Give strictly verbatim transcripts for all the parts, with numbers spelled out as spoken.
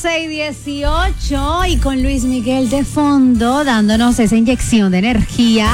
doce y dieciocho y con Luis Miguel de fondo dándonos esa inyección de energía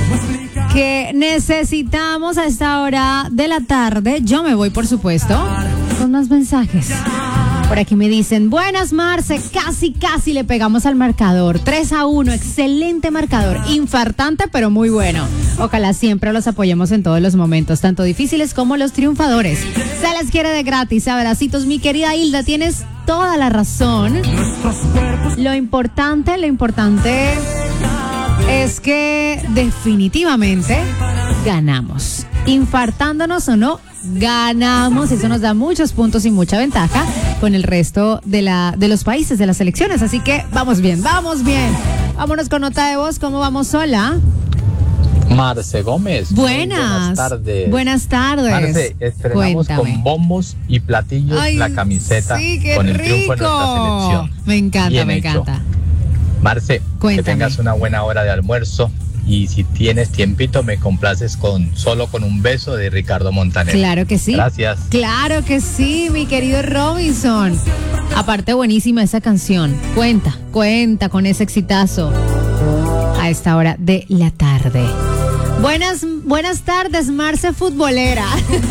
que necesitamos a esta hora de la tarde. Yo me voy, por supuesto, con más mensajes. Por aquí me dicen, buenas Marce, casi casi le pegamos al marcador, tres a uno, excelente marcador, infartante pero muy bueno. Ojalá siempre los apoyemos en todos los momentos, tanto difíciles como los triunfadores. Se les quiere de gratis, abracitos, mi querida Hilda, tienes toda la razón. Lo importante, lo importante es que definitivamente ganamos. Infartándonos o no, ganamos. Eso nos da muchos puntos y mucha ventaja con el resto de la de los países, de las selecciones. Así que vamos bien, vamos bien. Vámonos con nota de voz. ¿Cómo vamos? Hola. Marce Gómez. Buenas. Buenas tardes. Buenas tardes. Marce, estrenamos Cuéntame. con bombos y platillos Ay, la camiseta sí, qué con el rico. triunfo de nuestra selección. Me encanta, Bien me hecho. encanta. Marce, Cuéntame. que tengas una buena hora de almuerzo y si tienes tiempito me complaces con Solo con un beso de Ricardo Montaner. Claro que sí. Gracias. Claro que sí, mi querido Robinson. Aparte, buenísima esa canción. Cuenta, cuenta con ese exitazo a esta hora de la tarde. Buenas, buenas tardes, Marce futbolera.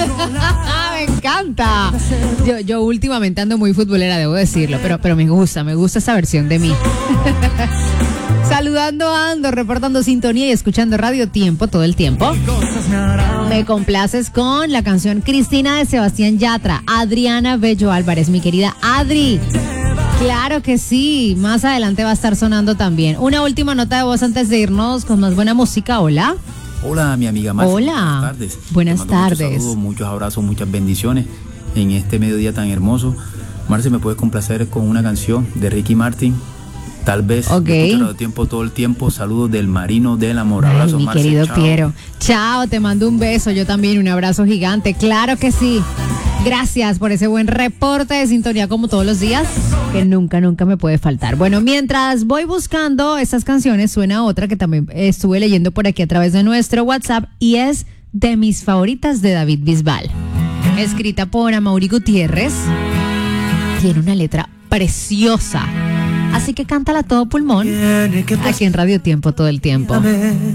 Me encanta. Yo, yo últimamente ando muy futbolera, debo decirlo, pero, pero me gusta, me gusta esa versión de mí. Saludando ando, reportando sintonía y escuchando Radio Tiempo todo el tiempo. Me complaces con la canción Cristina de Sebastián Yatra, Adriana Bello Álvarez, mi querida Adri. Claro que sí, más adelante va a estar sonando también. Una última nota de voz antes de irnos con más buena música. Hola. Hola, mi amiga Marce. Hola. Buenas tardes. Buenas Te mando tardes. Muchos saludos, muchos abrazos, muchas bendiciones en este mediodía tan hermoso. Marce, ¿me puedes complacer con una canción de Ricky Martin? Tal vez. Ok. Yo escucho Radio Tiempo todo el tiempo. Saludos del Marino del Amor. Ay, Abrazos, mi Marce. querido Chao. Piero. Chao, te mando un beso. Yo también, un abrazo gigante. Claro que sí. Gracias por ese buen reporte de sintonía como todos los días, que nunca, nunca me puede faltar. Bueno, mientras voy buscando estas canciones, suena otra que también estuve leyendo por aquí a través de nuestro WhatsApp y es de mis favoritas de David Bisbal. Escrita por Amaury Gutiérrez. Tiene una letra preciosa. Así que cántala a todo pulmón aquí en Radio Tiempo todo el tiempo.